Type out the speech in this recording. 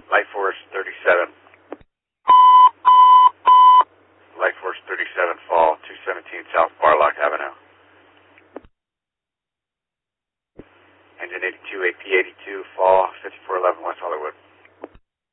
Light Force 37. Light Force 37, fall, 217 South Barlock Avenue. Engine 82, AP 82, fall, 5411 West Hollywood.